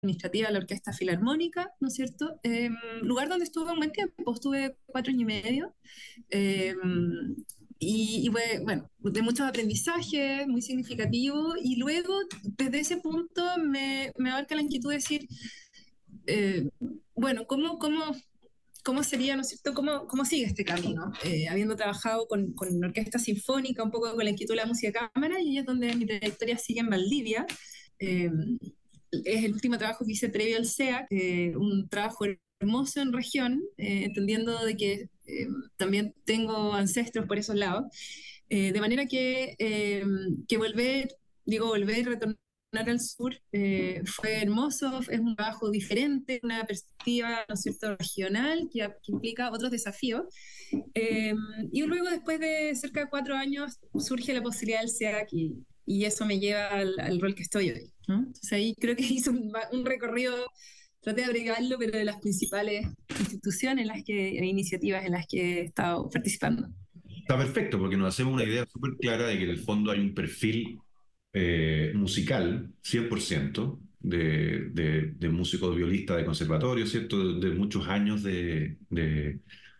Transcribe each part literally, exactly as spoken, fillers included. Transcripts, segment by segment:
administrativa de la Orquesta Filarmónica, ¿no es cierto? Eh, lugar donde estuve un buen tiempo, estuve cuatro años y medio. Eh, y, y fue, bueno, de muchos aprendizajes, muy significativo. Y luego, desde ese punto, me, me abarca la inquietud de decir, eh, bueno, ¿cómo, cómo, cómo sería, ¿no es cierto?, cómo, cómo sigue este camino. Eh, habiendo trabajado con, con la orquesta sinfónica, un poco con la inquietud de la música de cámara, y ahí es donde mi trayectoria sigue en Valdivia. Eh, es el último trabajo que hice previo al S E A C, eh, un trabajo hermoso en región, eh, entendiendo de que eh, también tengo ancestros por esos lados. Eh, de manera que, eh, que volver, digo, volver, retornar al sur, eh, fue hermoso, es un trabajo diferente, una perspectiva, ¿no es cierto?, regional, que, que implica otros desafíos. Eh, y luego, después de cerca de cuatro años, surge la posibilidad del S E A C y, y eso me lleva al, al rol que estoy hoy, ¿no? Entonces ahí creo que hice un, un recorrido, traté de agregarlo, pero de las principales instituciones en las que, e iniciativas en las que he estado participando. Está perfecto, porque nos hacemos una idea súper clara de que en el fondo hay un perfil eh, musical, cien por ciento, de, de, de músicos violistas de conservatorio, ¿cierto? De, de muchos años de, de,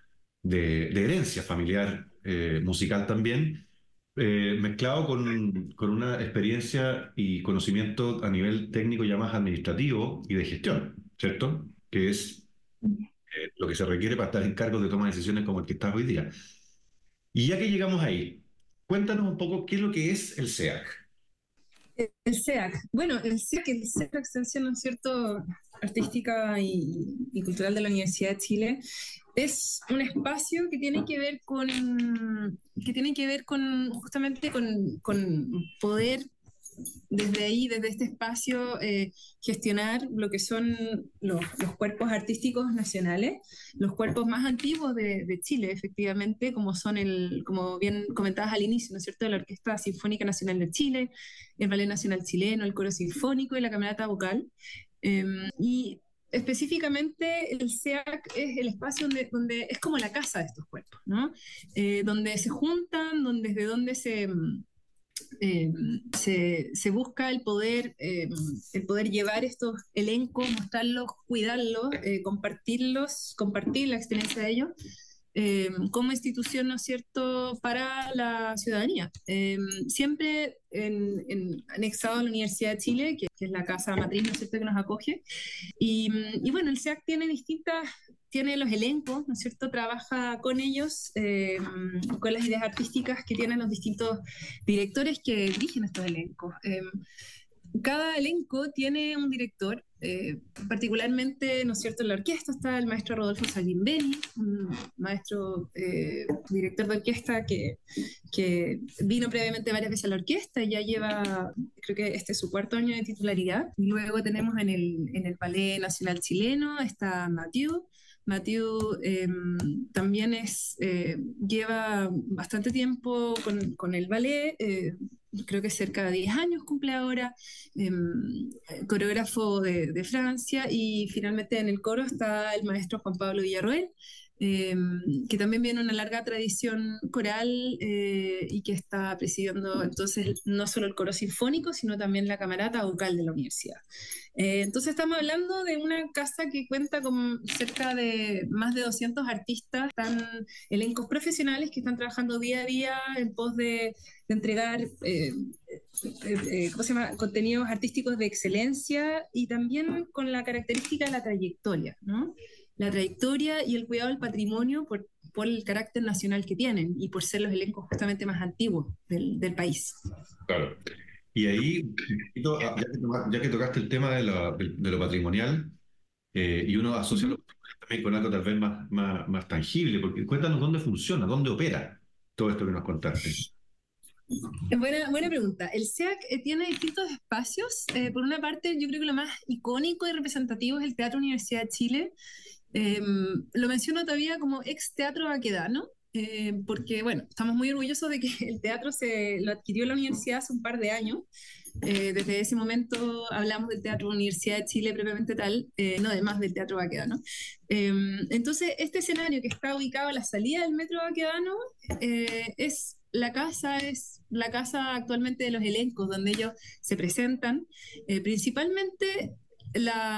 de- de herencia familiar eh, musical también, eh, mezclado con, con una experiencia y conocimiento a nivel técnico ya más administrativo y de gestión, ¿cierto? Que es eh, lo que se requiere para estar en cargos de toma de decisiones como el que estás hoy día. Y ya que llegamos ahí, cuéntanos un poco qué es lo que es el S E A C. El S E A C. Bueno, el S E A C, el Centro de Extensión, ¿no es cierto?, Artística y, y Cultural de la Universidad de Chile, es un espacio que tiene que ver con, que tiene que ver con justamente con, con poder desde ahí, desde este espacio, eh, gestionar lo que son los, los cuerpos artísticos nacionales, los cuerpos más antiguos de, de Chile, efectivamente, como son el, como bien comentabas al inicio, ¿no es cierto?, la Orquesta Sinfónica Nacional de Chile, el Ballet Nacional Chileno, el Coro Sinfónico y la Camerata Vocal. Eh, y específicamente el S E A C es el espacio donde, donde es como la casa de estos cuerpos, ¿no? Eh, donde se juntan, donde, desde donde se eh, se, se busca el poder, eh, el poder llevar estos elencos, mostrarlos, cuidarlos, eh, compartirlos, compartir la experiencia de ellos, eh, como institución, ¿no es cierto?, para la ciudadanía. Eh, siempre en, en, anexado a la Universidad de Chile, que, que es la casa matriz, ¿no es cierto?, que nos acoge. Y, y bueno, el S E A C tiene distintas, tiene los elencos, ¿no es cierto? Trabaja con ellos, eh, con las ideas artísticas que tienen los distintos directores que dirigen estos elencos. Eh, cada elenco tiene un director, eh, particularmente, ¿no es cierto?, en la orquesta está el maestro Rodolfo Salimbeni, un maestro, eh, director de orquesta que, que vino previamente varias veces a la orquesta y ya lleva, creo que este es su cuarto año de titularidad. Y luego tenemos en el, en el Ballet Nacional Chileno, está Mathieu. Mathieu eh, también es, eh, lleva bastante tiempo con, con el ballet, eh, creo que cerca de diez años cumple ahora, eh, coreógrafo de, de Francia, y finalmente en el coro está el maestro Juan Pablo Villarroel, eh, que también viene una larga tradición coral, eh, y que está presidiendo entonces no solo el coro sinfónico, sino también la camerata vocal de la universidad. Eh, entonces estamos hablando de una casa que cuenta con cerca de más de doscientos artistas, están elencos profesionales que están trabajando día a día en pos de, de entregar eh, eh, eh, ¿cómo se llama?, contenidos artísticos de excelencia, y también con la característica de la trayectoria, ¿no? La trayectoria y el cuidado del patrimonio por, por el carácter nacional que tienen y por ser los elencos justamente más antiguos del, del país. Claro. Y ahí, un poquito, ah, ya que, toma- ya que tocaste el tema de, la- de lo patrimonial, eh, y uno asocia lo Uh-huh. patrimonial también con algo tal vez más, más, más tangible, porque cuéntanos dónde funciona, dónde opera todo esto que nos contaste. Buena, buena pregunta. El S E A C, eh, tiene distintos espacios. Eh, por una parte, yo creo que lo más icónico y representativo es el Teatro Universidad de Chile. Eh, lo menciono todavía como ex Teatro Baquedano, eh, porque, bueno, estamos muy orgullosos de que el teatro se lo adquirió la universidad hace un par de años. Eh, desde ese momento hablamos del Teatro Universidad de Chile propiamente tal, eh, no además del Teatro Baquedano. Eh, entonces, este escenario que está ubicado a la salida del Metro Baquedano, eh, es la casa, es la casa actualmente de los elencos, donde ellos se presentan. Eh, principalmente la